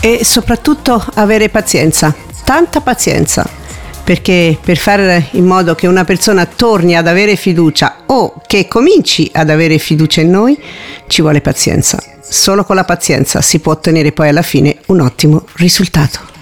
e soprattutto avere pazienza, tanta pazienza, perché per fare in modo che una persona torni ad avere fiducia o che cominci ad avere fiducia in noi ci vuole pazienza. Solo con la pazienza si può ottenere poi alla fine un ottimo risultato.